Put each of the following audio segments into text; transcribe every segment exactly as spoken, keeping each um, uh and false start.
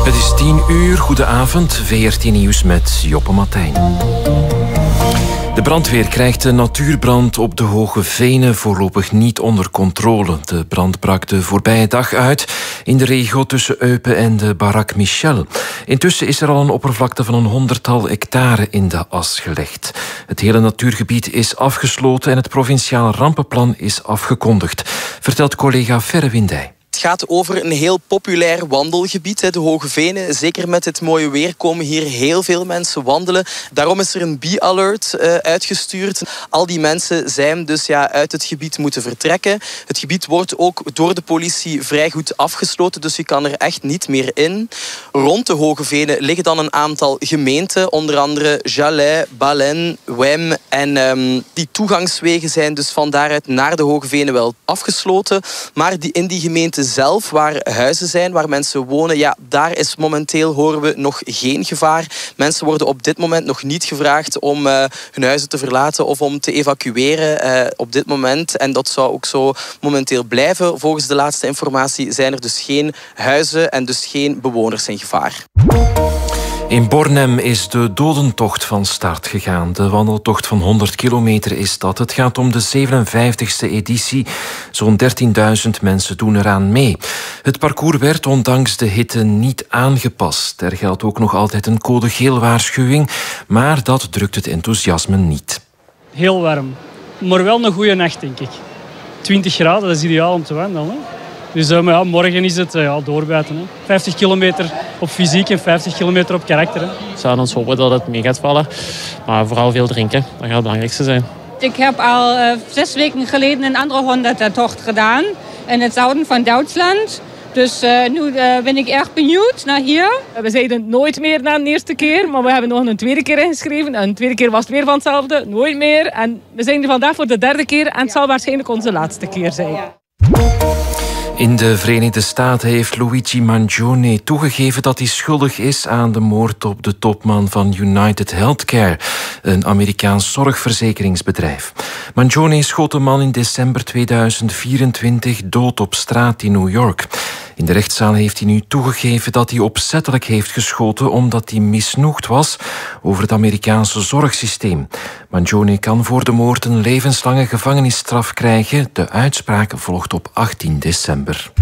Het is tien uur, goedenavond, V R T Nieuws met Joppe Martijn. De brandweer krijgt de natuurbrand op de Hoge Venen voorlopig niet onder controle. De brand brak de voorbije dag uit in de regio tussen Eupen en de Barak Michel. Intussen is er al een oppervlakte van een honderdtal hectare in de as gelegd. Het hele natuurgebied is afgesloten en het provinciaal rampenplan is afgekondigd, vertelt collega Ferre Windij. Het gaat over een heel populair wandelgebied, de Hoge Venen. Zeker met dit mooie weer komen hier heel veel mensen wandelen. Daarom is er een bee-alert uitgestuurd. Al die mensen zijn dus ja, uit het gebied moeten vertrekken. Het gebied wordt ook door de politie vrij goed afgesloten, dus je kan er echt niet meer in. Rond de Hoge Venen liggen dan een aantal gemeenten, onder andere Jalais, Balen, Wem. En um, die toegangswegen zijn dus van daaruit naar de Hoge Venen wel afgesloten. Maar die, in die gemeenten zelf, waar huizen zijn, waar mensen wonen, ja, daar is momenteel, horen we, nog geen gevaar. Mensen worden op dit moment nog niet gevraagd om uh, hun huizen te verlaten of om te evacueren uh, op dit moment. En dat zou ook zo momenteel blijven. Volgens de laatste informatie zijn er dus geen huizen en dus geen bewoners in gevaar. In Bornem is de dodentocht van start gegaan. De wandeltocht van honderd kilometer is dat. Het gaat om de zevenenvijftigste editie. Zo'n dertienduizend mensen doen eraan mee. Het parcours werd ondanks de hitte niet aangepast. Er geldt ook nog altijd een code geel waarschuwing, maar dat drukt het enthousiasme niet. Heel warm, maar wel een goede nacht, denk ik. twintig graden, dat is ideaal om te wandelen, hè? Dus uh, maar ja, morgen is het uh, ja, doorbuiten. Hè. vijftig kilometer op fysiek en vijftig kilometer op karakter. Hè. We zouden ons hopen dat het mee gaat vallen. Maar vooral veel drinken, dat gaat het belangrijkste zijn. Ik heb al uh, zes weken geleden een andere honderdtocht gedaan. In het zuiden van Duitsland. Dus uh, nu uh, ben ik erg benieuwd naar hier. We zeiden nooit meer na de eerste keer. Maar we hebben nog een tweede keer ingeschreven. En de tweede keer was het weer van hetzelfde. Nooit meer. En we zijn er vandaag voor de derde keer. En het zal waarschijnlijk onze laatste keer zijn. Ja. In de Verenigde Staten heeft Luigi Mangione toegegeven dat hij schuldig is aan de moord op de topman van United Healthcare, een Amerikaans zorgverzekeringsbedrijf. Mangione schoot de man in december tweeduizend vierentwintig dood op straat in New York. In de rechtszaal heeft hij nu toegegeven dat hij opzettelijk heeft geschoten omdat hij misnoegd was over het Amerikaanse zorgsysteem. Mangione kan voor de moord een levenslange gevangenisstraf krijgen. De uitspraak volgt op achttien december.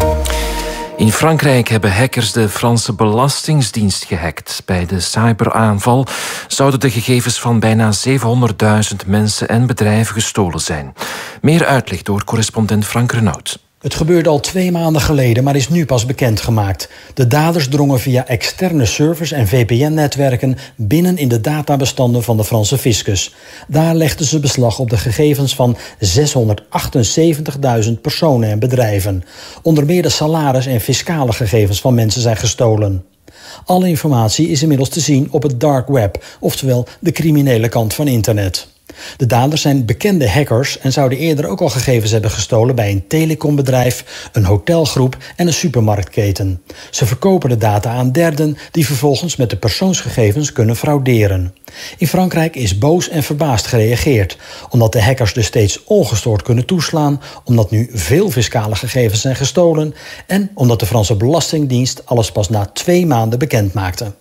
In Frankrijk hebben hackers de Franse Belastingdienst gehackt. Bij de cyberaanval zouden de gegevens van bijna zevenhonderdduizend mensen en bedrijven gestolen zijn. Meer uitleg door correspondent Frank Renaud. Het gebeurde al twee maanden geleden, maar is nu pas bekendgemaakt. De daders drongen via externe servers en V P N-netwerken binnen in de databestanden van de Franse fiscus. Daar legden ze beslag op de gegevens van zeshonderdachtenzeventigduizend personen en bedrijven. Onder meer de salaris- en fiscale gegevens van mensen zijn gestolen. Alle informatie is inmiddels te zien op het dark web, oftewel de criminele kant van internet. De daders zijn bekende hackers en zouden eerder ook al gegevens hebben gestolen bij een telecombedrijf, een hotelgroep en een supermarktketen. Ze verkopen de data aan derden die vervolgens met de persoonsgegevens kunnen frauderen. In Frankrijk is boos en verbaasd gereageerd, omdat de hackers dus steeds ongestoord kunnen toeslaan, omdat nu veel fiscale gegevens zijn gestolen en omdat de Franse Belastingdienst alles pas na twee maanden bekend maakte.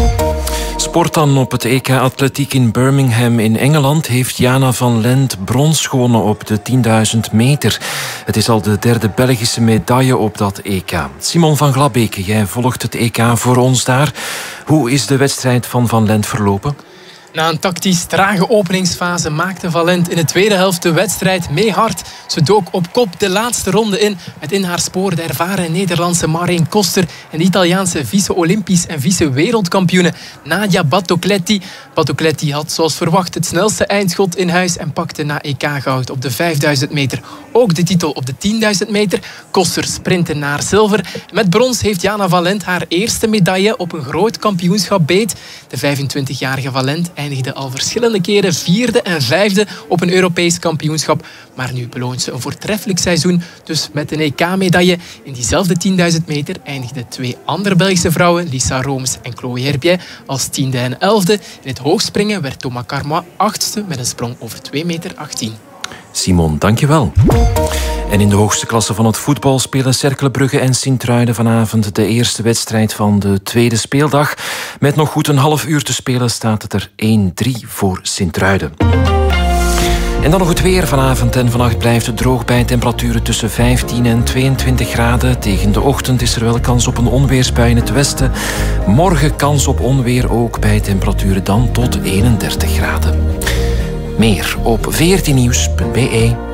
Sport dan. Op het E K Atletiek in Birmingham in Engeland heeft Jana van Lent brons gewonnen op de tienduizend meter. Het is al de derde Belgische medaille op dat E K. Simon van Glabeke, jij volgt het E K voor ons daar. Hoe is de wedstrijd van Van Lent verlopen? Na een tactisch trage openingsfase maakte Van Lent in de tweede helft de wedstrijd mee hard. Ze dook op kop de laatste ronde in, met in haar spoor de ervaren Nederlandse Marijn Koster en de Italiaanse vice-Olympisch en vice-wereldkampioene Nadia Battocletti. Battocletti had zoals verwacht het snelste eindschot in huis en pakte na E K-goud op de vijfduizend meter ook de titel op de tienduizend meter. Koster sprintte naar zilver. Met brons heeft Jana van Lent haar eerste medaille op een groot kampioenschap beet. De vijfentwintigjarige Van Lent eindigde al verschillende keren vierde en vijfde op een Europees kampioenschap. Maar nu beloont ze een voortreffelijk seizoen, dus met een E K-medaille. In diezelfde tienduizend meter eindigden twee andere Belgische vrouwen, Lisa Rooms en Chloé Herbiet, als tiende en elfde. In het hoogspringen werd Thomas Carmois achtste met een sprong over twee meter achttien. Simon, dankjewel. En in de hoogste klasse van het voetbal spelen Cercle Brugge en Sint-Truiden vanavond de eerste wedstrijd van de tweede speeldag. Met nog goed een half uur te spelen staat het er één drie voor Sint-Truiden. En dan nog het weer. Vanavond en vannacht blijft het droog bij temperaturen tussen vijftien en tweeëntwintig graden. Tegen de ochtend is er wel kans op een onweersbui in het westen. Morgen kans op onweer ook bij temperaturen dan tot eenendertig graden. Meer op veertien nieuws punt be.